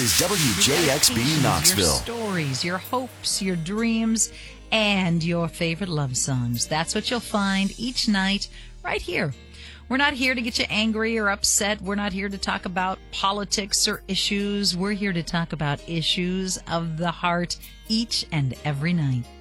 is WJXB Knoxville. Your stories, your hopes, your dreams, and your favorite love songs. That's what you'll find each night right here. We're not here to get you angry or upset. We're not here to talk about politics or issues. We're here to talk about issues of the heart each and every night.